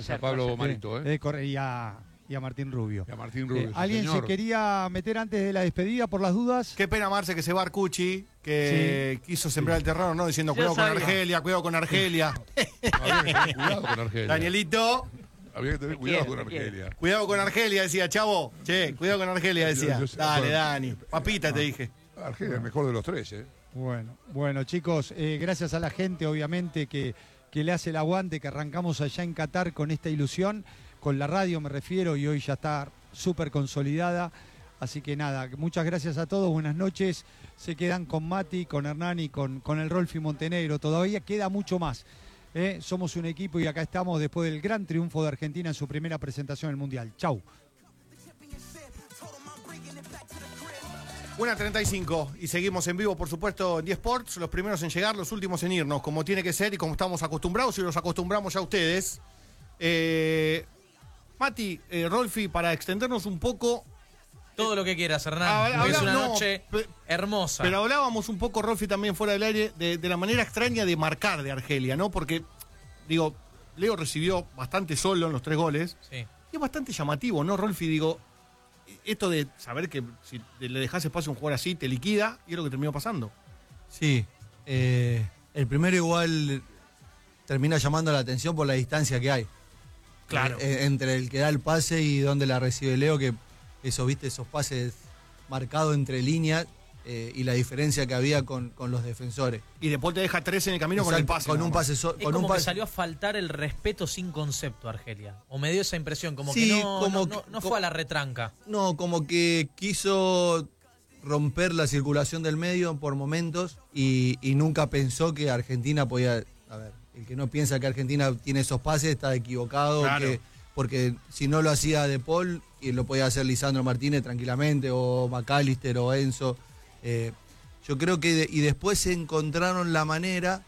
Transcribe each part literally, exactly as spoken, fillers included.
a Pablo Marito, ¿eh? Eh, corre, y, a, y a Martín Rubio. Y a Martín Rubio, Eh, sí, ¿Alguien señor. se quería meter antes de la despedida por las dudas? Qué pena, Marce, que se va Arcucci, que sí. quiso sembrar el terreno, ¿no? Diciendo, Yo cuidado sabía. con Argelia, cuidado con Argelia. Había que tener cuidado con Argelia. Danielito, Había que tener cuidado quiero, con te Argelia. cuidado con Argelia, decía, chavo. Che, cuidado con Argelia, decía. Yo- yo- Dale, bueno. Dani. Papita, te dije. Argelia es el mejor de los tres, ¿eh? Bueno, bueno chicos, eh, gracias a la gente, obviamente, que, que le hace el aguante, que arrancamos allá en Qatar con esta ilusión, con la radio me refiero, y hoy ya está súper consolidada. Así que nada, muchas gracias a todos, buenas noches. Se quedan con Mati, con Hernani, con, con el Rolfi Montenegro. Todavía queda mucho más. ¿eh? Somos un equipo y acá estamos después del gran triunfo de Argentina en su primera presentación en el Mundial. Chau. una treinta y cinco y seguimos en vivo, por supuesto, en diez Sports, los primeros en llegar, los últimos en irnos, como tiene que ser y como estamos acostumbrados y los acostumbramos ya a ustedes. Eh, Mati, eh, Rolfi, para extendernos un poco, Todo lo que quieras, Hernán. Ah, porque es habla- una no, noche pe- hermosa. pero hablábamos un poco, Rolfi, también fuera del aire, de, de la manera extraña de marcar de Argelia, ¿no? Porque, digo, Leo recibió bastante solo en los tres goles, Sí. y es bastante llamativo, ¿no, Rolfi? Digo, esto de saber que si le dejas espacio a un jugador así, te liquida, y es lo que terminó pasando. Sí, eh, el primero igual termina llamando la atención por la distancia que hay. Claro. Eh, entre el que da el pase y donde la recibe Leo, que eso, viste, esos pases marcados entre líneas eh, y la diferencia que había con, con los defensores. Y después te deja tres en el camino con el Exacto, pase. Con nada un más. pase so- Es con como un que pase. salió a faltar el respeto sin concepto a Argelia. O me dio esa impresión, como Sí, que no, como no, que- no- no co- fue a la retranca. No, como que quiso romper la circulación del medio por momentos y, y nunca pensó que Argentina podía... A ver, el que no piensa que Argentina tiene esos pases está equivocado, Claro. que, porque si no lo hacía De Paul, y lo podía hacer Lisandro Martínez tranquilamente, o McAllister o Enzo. Eh, yo creo que... de- y después se encontraron la manera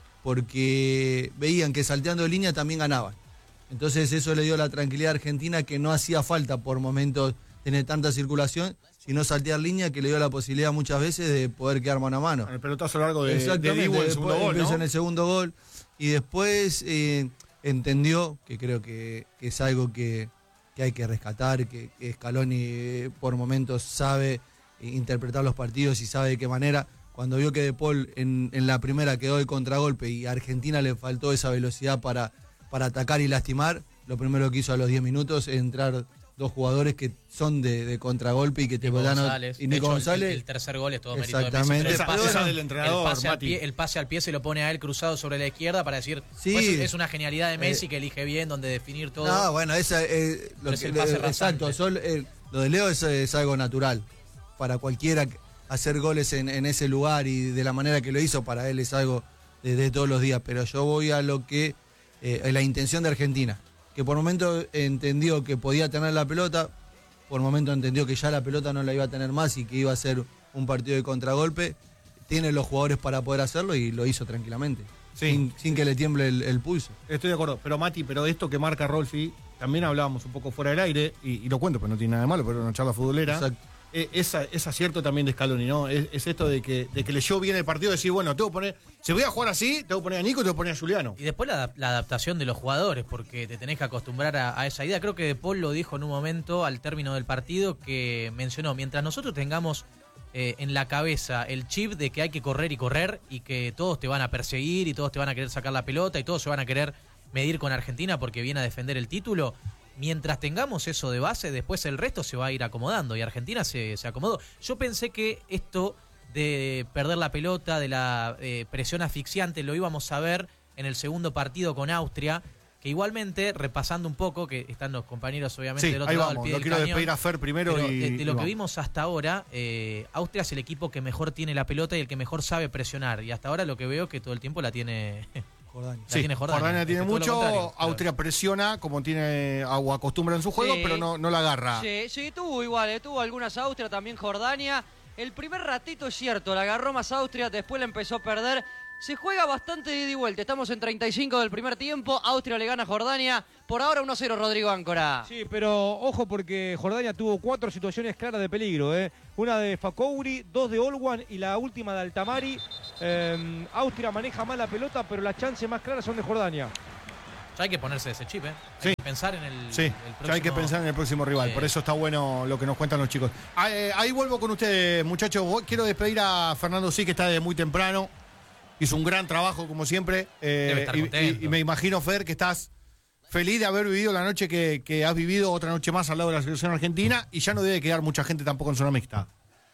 porque veían que salteando de línea también ganaban. Entonces eso le dio la tranquilidad a Argentina, que no hacía falta por momentos tener tanta circulación, sino saltear línea, que le dio la posibilidad muchas veces de poder quedar mano a mano. El pelotazo largo de, de Exactamente, Dibu en el después segundo gol, empezó ¿no? en el segundo gol y después eh, entendió, que creo que, que es algo que, que hay que rescatar, que, que Scaloni eh, por momentos sabe eh, interpretar los partidos y sabe de qué manera. Cuando vio que De Paul en, en la primera quedó de contragolpe y a Argentina le faltó esa velocidad para, para atacar y lastimar, lo primero que hizo a los diez minutos es entrar dos jugadores que son de, de contragolpe y que te Nico dan. González. Y De Nico hecho, González. El, el tercer gol es todo mérito de Messi. Exactamente. Pero el Esa- pase, esa del el entrenador, pase al Mati. pie, el pase al pie se lo pone a él cruzado sobre la izquierda para decir, Sí. pues, es una genialidad de Messi Eh, que elige bien donde definir todo. No, bueno, esa, eh, lo Pero es que- el pase le- exacto. rasante. Sol- eh, lo de Leo es, es algo natural. Para cualquiera hacer goles en, en ese lugar y de la manera que lo hizo, para él es algo de, de todos los días. Pero yo voy a lo que eh, la intención de Argentina, que por momento entendió que podía tener la pelota, por momento entendió que ya la pelota no la iba a tener más y que iba a ser un partido de contragolpe. Tiene los jugadores para poder hacerlo y lo hizo tranquilamente, Sí. sin, sin que le tiemble el, el pulso. Estoy de acuerdo, pero Mati, pero esto que marca Rolfi, también hablábamos un poco fuera del aire, y, y lo cuento, pues no tiene nada de malo, pero una charla futbolera. Exacto. Eh, es, es acierto también de Scaloni, ¿no? Es, es esto de que, de que leyó bien el partido, decir, bueno, tengo que poner, si voy a jugar así, tengo que poner a Nico y tengo que poner a Juliano. Y después la, la adaptación de los jugadores, porque te tenés que acostumbrar a, a esa idea. Creo que De Paul lo dijo en un momento al término del partido, que mencionó, mientras nosotros tengamos eh, en la cabeza el chip de que hay que correr y correr y que todos te van a perseguir y todos te van a querer sacar la pelota y todos se van a querer medir con Argentina porque viene a defender el título, mientras tengamos eso de base, después el resto se va a ir acomodando y Argentina se, se acomodó. Yo pensé que esto de perder la pelota, de la eh, presión asfixiante, lo íbamos a ver en el segundo partido con Austria, que igualmente, repasando un poco, que están los compañeros obviamente Sí, del otro ahí lado vamos, al pie lo del quiero cañón, despedir a Fer primero pero y... de, de y lo que vamos. vimos hasta ahora, eh, Austria es el equipo que mejor tiene la pelota y el que mejor sabe presionar, y hasta ahora lo que veo es que todo el tiempo la tiene... Jordania. La tiene Jordania, tiene es todo lo mucho, contrario. Austria presiona como tiene o acostumbra en su juego, Sí. pero no, no la agarra. Sí, sí, tuvo igual, eh, tuvo algunas Austria, también Jordania. El primer ratito es cierto, la agarró más Austria, después la empezó a perder. Se juega bastante de ida y vuelta, estamos en treinta y cinco del primer tiempo, Austria le gana a Jordania, por ahora uno cero Rodrigo Áncora. Sí, pero ojo porque Jordania tuvo cuatro situaciones claras de peligro. ¿eh? Una de Fakouri, dos de Olwan y la última de Altamari. Eh, Austria maneja mal la pelota, pero las chances más claras son de Jordania. Ya hay que ponerse ese chip, ¿eh? Hay Sí. que pensar en el, Sí, el ya próximo... hay que pensar en el próximo rival. Sí. Por eso está bueno lo que nos cuentan los chicos. Ah, eh, ahí vuelvo con ustedes, muchachos. Voy- Quiero despedir a Fernando Sí, que está desde muy temprano. Hizo un gran trabajo, como siempre. Eh, Debe estar y- contento. y, y me imagino, Fer, que estás feliz de haber vivido la noche que, que has vivido, otra noche más al lado de la selección argentina. Y ya no debe quedar mucha gente tampoco en zona mixta.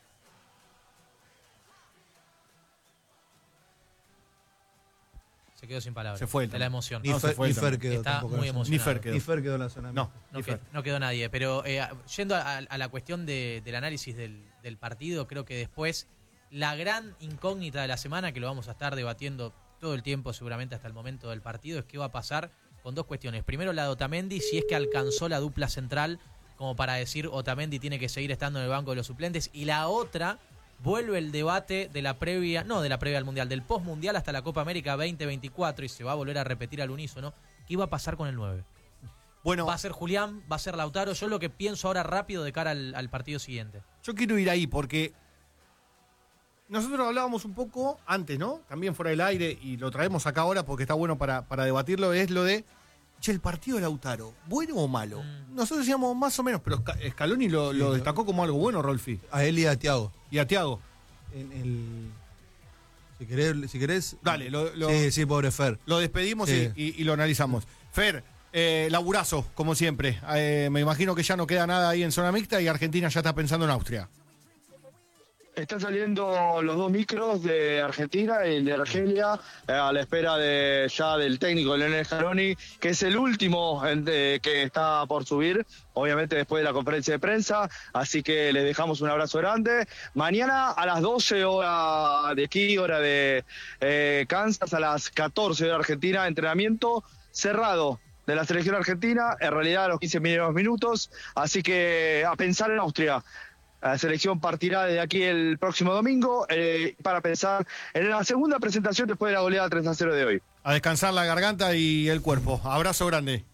Se quedó sin palabras. Se fue el de la también. emoción. Ni, No, se Fer, fue ni el Fer también. quedó Está tampoco. muy en la zona. Ni emocionado. Fer quedó. Ni Fer quedó en la zona. No. No, Ni que- Fer. no quedó nadie, pero eh, yendo a, a la cuestión de- del análisis del, del partido, creo que después la gran incógnita de la semana, que lo vamos a estar debatiendo todo el tiempo, seguramente hasta el momento del partido, es qué va a pasar con dos cuestiones. Primero, la de Otamendi, si es que alcanzó la dupla central como para decir Otamendi tiene que seguir estando en el banco de los suplentes, y la otra, vuelve el debate de la previa, no de la previa al Mundial, del post-Mundial hasta la Copa América veinte veinticuatro, y se va a volver a repetir al unísono, ¿qué iba a pasar con el nueve? Bueno, ¿Va a ser Julián? ¿Va a ser Lautaro? Yo lo que pienso ahora rápido de cara al, al partido siguiente. yo quiero ir ahí porque nosotros hablábamos un poco antes, ¿no? También fuera del aire, y lo traemos acá ahora porque está bueno para, para debatirlo, es lo de, che, el partido de Lautaro, ¿bueno o malo? Mm. Nosotros decíamos más o menos, pero Sca- Scaloni lo, lo destacó como algo bueno, Rolfi. A él y a Thiago. Y a Thiago. En el... Si querés, si querés... Dale, lo, lo, Sí, sí, pobre Fer. lo despedimos Sí. y, y- y lo analizamos. Fer, eh, laburazo, como siempre. Eh, me imagino que ya no queda nada ahí en zona mixta y Argentina ya está pensando en Austria. Están saliendo los dos micros de Argentina y de Argelia eh, a la espera de ya del técnico Lionel Scaloni, que es el último en- de- que está por subir, obviamente después de la conferencia de prensa, así que les dejamos un abrazo grande. Mañana a las doce hora de aquí, hora de eh, Kansas, a las catorce de Argentina, entrenamiento cerrado de la selección argentina, en realidad a los quince primeros minutos, así que a pensar en Austria. La selección partirá desde aquí el próximo domingo eh, para pensar en la segunda presentación después de la goleada tres a cero de hoy. A descansar la garganta y el cuerpo. Abrazo grande.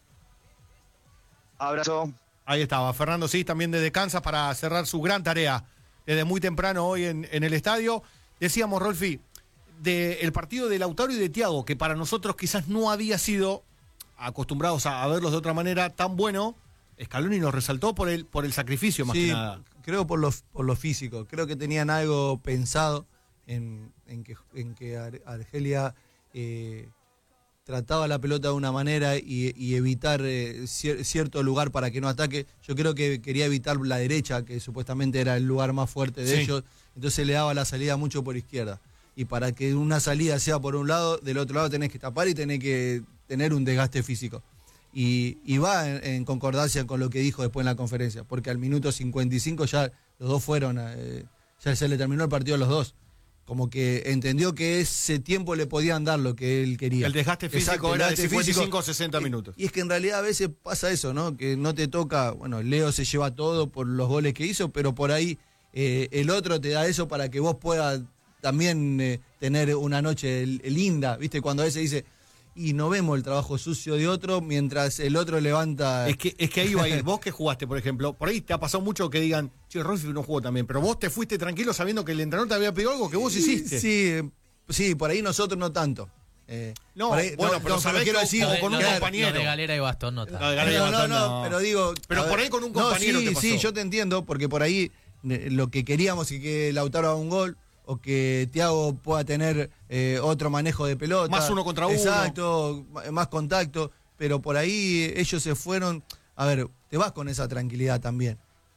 Abrazo. Ahí estaba, Fernando Cis también desde Kansas para cerrar su gran tarea desde muy temprano hoy en, en el estadio. Decíamos, Rolfi, del partido de Lautaro y de Thiago, que para nosotros quizás no había sido, acostumbrados a, a verlos de otra manera, tan bueno. Scaloni nos resaltó por el, por el sacrificio más Sí, que nada. creo por lo, por lo físico. Creo que tenían algo pensado en, en que, en que Ar- Argelia eh, trataba la pelota de una manera y, y evitar eh, cier- cierto lugar para que no ataque. Yo creo que quería evitar la derecha, que supuestamente era el lugar más fuerte de Sí. ellos. Entonces le daba la salida mucho por izquierda. Y para que una salida sea por un lado, del otro lado tenés que tapar y tenés que tener un desgaste físico. Y, y va en, en concordancia con lo que dijo después en la conferencia, porque al minuto cincuenta y cinco ya los dos fueron, eh, ya se le terminó el partido a los dos. Como que entendió que ese tiempo le podían dar lo que él quería. El desgaste físico Exacto, el era de desgaste cincuenta y cinco físico. a sesenta Y- minutos. Y es que en realidad a veces pasa eso, ¿no? Que no te toca, bueno, Leo se lleva todo por los goles que hizo, pero por ahí eh, el otro te da eso para que vos puedas también eh, tener una noche l- linda, ¿viste? Cuando a veces dice, y no vemos el trabajo sucio de otro mientras el otro levanta... Es que, es que ahí va a ir. Vos que jugaste, por ejemplo, por ahí te ha pasado mucho que digan, che, Rolfi no jugó también, pero vos te fuiste tranquilo sabiendo que el entrenador te había pedido algo que vos Sí, hiciste. Sí, eh, sí, por ahí nosotros no tanto. Eh, No, por ahí- bueno, pero sabés quiero que decir, o con un Lo de- compañero. lo de Galera y Bastón no Lo está. de Galera y no, no, Bastón, no, no. pero digo... Pero a por ver, ahí con un no, compañero sí, te pasó. sí, yo te entiendo, porque por ahí eh, lo que queríamos es que Lautaro haga un gol, o que Thiago pueda tener eh, otro manejo de pelota. Más uno contra uno. Exacto, ma- más contacto, pero por ahí ellos se fueron... A ver, te vas con esa tranquilidad también,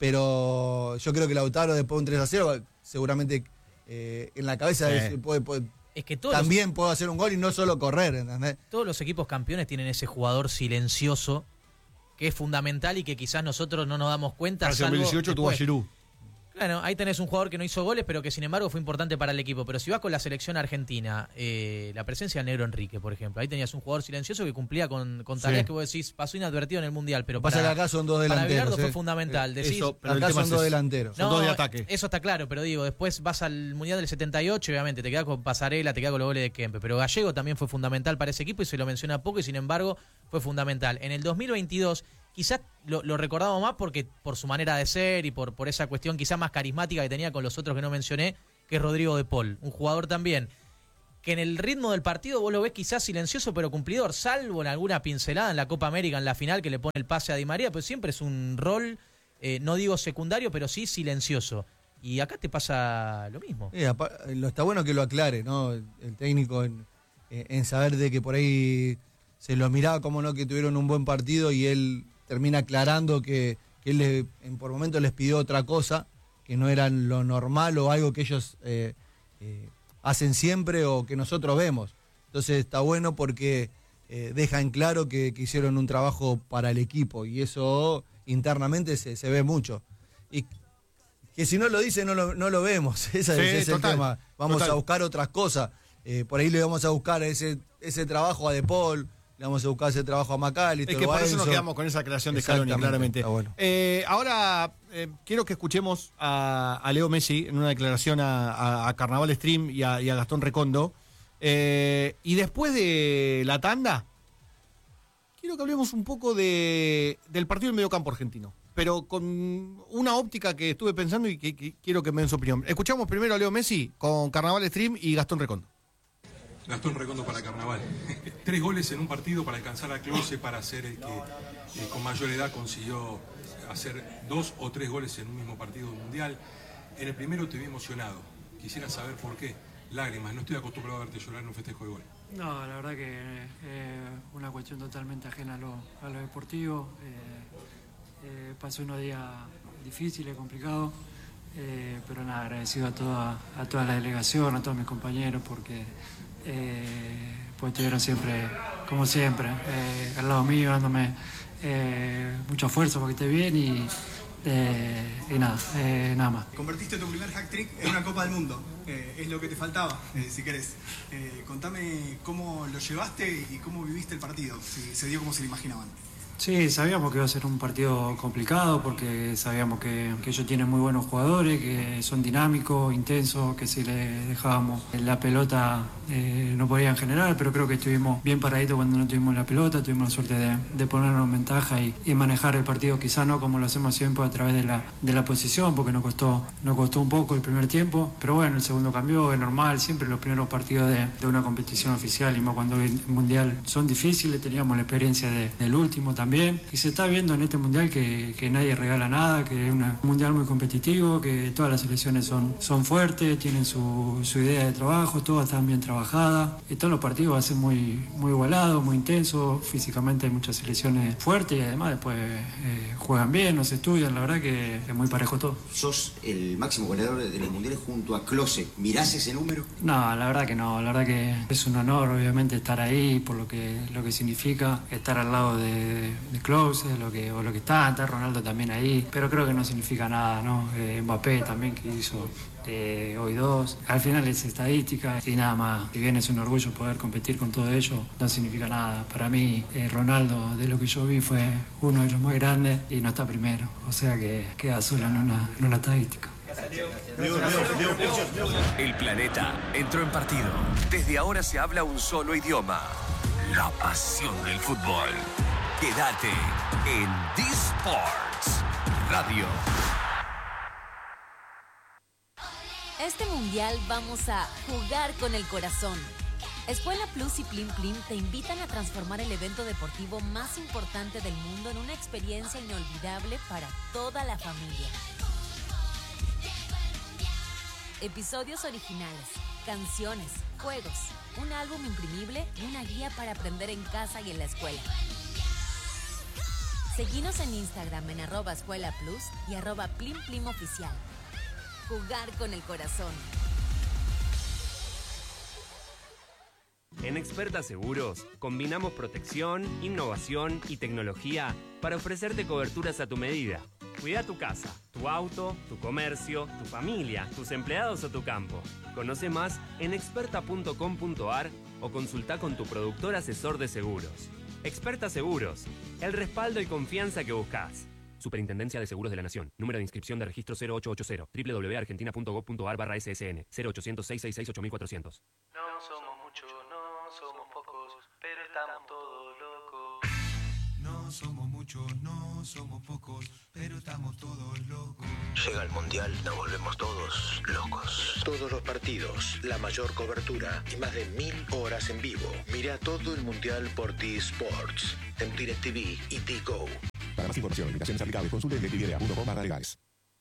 pero yo creo que Lautaro después de un tres a cero, seguramente eh, en la cabeza Sí. es- puede, puede- Es que todos los, también puedo hacer un gol y no solo correr, ¿entendés? todos los equipos campeones tienen ese jugador silencioso que es fundamental y que quizás nosotros no nos damos cuenta. Hace dos mil salvo dieciocho tuvo a después. Giroud. Bueno, ahí tenés un jugador que no hizo goles, pero que sin embargo fue importante para el equipo. Pero si vas con la selección argentina, eh, la presencia de Negro Enrique, por ejemplo, ahí tenías un jugador silencioso que cumplía con, con tareas Sí. que vos decís, pasó inadvertido en el Mundial, pero Pasa para, que acá son dos para delanteros. Bilardo fue eh. fundamental. Decís, Eso, pero el Acá tema son es dos ese. delanteros. Son dos de ataque. Eso está claro, pero digo, después vas al Mundial del setenta y ocho, obviamente, te quedas con Pasarela, te quedas con los goles de Kempe, pero Gallego también fue fundamental para ese equipo y se lo menciona poco y sin embargo fue fundamental. En el dos mil veintidós quizás lo, lo recordamos más porque por su manera de ser y por, por esa cuestión quizás más carismática que tenía con los otros que no mencioné, que es Rodrigo de Paul, un jugador también que en el ritmo del partido vos lo ves quizás silencioso pero cumplidor, salvo en alguna pincelada en la Copa América en la final que le pone el pase a Di María, pues siempre es un rol, eh, no digo secundario, pero sí silencioso. Y acá te pasa lo mismo. Sí, lo está bueno que lo aclare, ¿no? El, el técnico en, en saber de que por ahí se lo miraba como no que tuvieron un buen partido y él termina aclarando que, que él le, en, por momentos les pidió otra cosa, que no era lo normal o algo que ellos... Eh, eh, hacen siempre o que nosotros vemos. Entonces está bueno porque eh, deja en claro que, que hicieron un trabajo para el equipo y eso internamente se, se ve mucho. Y que si no lo dice no lo, no lo vemos, ese, sí, es total, el tema. Vamos total. a buscar otras cosas. Eh, por ahí le vamos a buscar ese, ese trabajo a De Paul, le vamos a buscar ese trabajo a McAllister. Es que por eso nos quedamos con esa creación de Scaloni, claramente. Bueno. Eh, ahora eh, quiero que escuchemos a, a Leo Messi en una declaración a, a, a Carnaval Stream y a, y a Gastón Recondo. Eh, y después de la tanda, quiero que hablemos un poco de, del partido del mediocampo argentino, pero con una óptica que estuve pensando y que, que quiero que me den su opinión. Escuchamos primero a Leo Messi con Carnaval Stream y Gastón Recondo. Gastón Recondo para Carnaval. Tres goles en un partido para alcanzar a Klose, para ser el que eh, con mayor edad consiguió hacer dos o tres goles en un mismo partido mundial. En el primero te vi emocionado. Quisiera saber por qué. Lágrimas, no estoy acostumbrado a verte llorar en un festejo de gol. No, la verdad que es eh, una cuestión totalmente ajena a lo, a lo deportivo. Eh, eh, pasé unos días difíciles, complicados, eh, pero nada, agradecido a toda, a toda la delegación, a todos mis compañeros, porque eh, pues estuvieron siempre, como siempre, eh, al lado mío, dándome eh, mucha fuerza para que esté bien y, eh, y nada, eh, nada más. Convertiste tu primer hat-trick en una Copa del Mundo, eh, es lo que te faltaba, eh, si querés. Eh, contame cómo lo llevaste y cómo viviste el partido, si se dio como se lo imaginaban. Sí, sabíamos que iba a ser un partido complicado porque sabíamos que, que ellos tienen muy buenos jugadores, que son dinámicos, intensos, que si les dejábamos la pelota eh, no podían generar, pero creo que estuvimos bien paraditos cuando no tuvimos la pelota, tuvimos la suerte de, de ponernos en ventaja y, y manejar el partido, quizá no como lo hacemos siempre a través de la, de la posición, porque nos costó, nos costó un poco el primer tiempo, pero bueno, el segundo cambió, es normal, siempre los primeros partidos de, de una competición oficial y más cuando el Mundial son difíciles, teníamos la experiencia de, del último también. Bien. Y se está viendo en este mundial que, que nadie regala nada, que es un mundial muy competitivo, que todas las selecciones son, son fuertes, tienen su, su idea de trabajo, todas están bien trabajadas. Y todos los partidos van a ser muy, muy igualados, muy intensos. Físicamente hay muchas selecciones fuertes y además después eh, juegan bien, nos estudian. La verdad que es muy parejo todo. ¿Sos el máximo goleador de los mundiales junto a Klose? ¿Mirás ese número? No, la verdad que no. La verdad que es un honor, obviamente, estar ahí por lo que, lo que significa estar al lado de de Klose, lo que, o lo que está, está Ronaldo también ahí, pero creo que no significa nada, ¿no? Eh, Mbappé también, que hizo eh, hoy dos. Al final es estadística y nada más. Si bien es un orgullo poder competir con todo ello, no significa nada. Para mí, eh, Ronaldo, de lo que yo vi, fue uno de los más grandes y no está primero. O sea que queda solo en una, en una estadística. El planeta entró en partido. Desde ahora se habla un solo idioma: la pasión del fútbol. Quédate en D-Sports Radio. Este mundial vamos a jugar con el corazón. Escuela Plus y Plim Plim te invitan a transformar el evento deportivo más importante del mundo en una experiencia inolvidable para toda la familia. Episodios originales, canciones, juegos, un álbum imprimible y una guía para aprender en casa y en la escuela. Seguinos en Instagram en arroba escuela plus y arroba plim plim oficial. Jugar con el corazón. En Experta Seguros, combinamos protección, innovación y tecnología para ofrecerte coberturas a tu medida. Cuida tu casa, tu auto, tu comercio, tu familia, tus empleados o tu campo. Conoce más en experta punto com punto ar o consulta con tu productor asesor de seguros. Experta Seguros, el respaldo y confianza que buscas. Superintendencia de Seguros de la Nación. Número de inscripción de registro cero ocho ocho cero. doble u doble u doble u punto argentina punto gov punto ar barra S S N. cero ochocientos, seiscientos sesenta y seis, ocho mil cuatrocientos. No somos muchos, no somos pocos, pero estamos todos locos. No somos muchos. muchos, no somos pocos, pero estamos todos locos. Llega el Mundial, nos volvemos todos locos. Todos los partidos, la mayor cobertura y más de mil horas en vivo. Mira todo el Mundial por T-Sports, en DirecTV y T-Go. Para más información, invitaciones aplicables, consulte en directv punto com barra legales.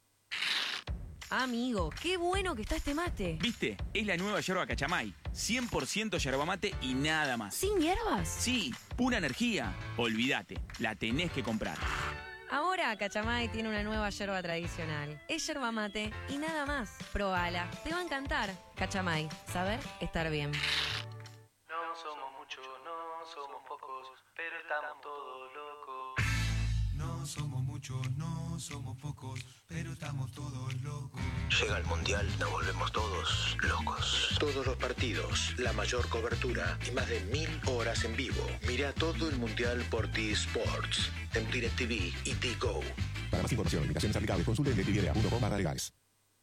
Amigo, qué bueno que está este mate. ¿Viste? Es la nueva yerba Cachamay. cien por ciento yerba mate y nada más. ¿Sin hierbas? Sí, pura energía. Olvídate, la tenés que comprar. Ahora Cachamay tiene una nueva yerba tradicional. Es yerba mate y nada más. Probala, te va a encantar. Cachamay, saber estar bien. No somos muchos, no somos pocos, pero estamos todos locos. No somos muchos, no somos pocos, pero estamos todos locos. Llega el Mundial, nos volvemos todos locos. Todos los partidos, la mayor cobertura y más de mil horas en vivo. Mira todo el Mundial por T-Sports, en DirecTV y T-Go. Para más información, invitaciones aplicables, consulte en directv punto com barra legales.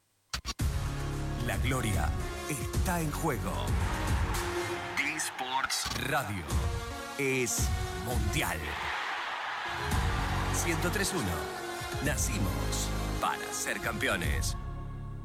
La gloria está en juego. T-Sports Radio es Mundial. ciento tres punto uno. Nacimos para ser campeones.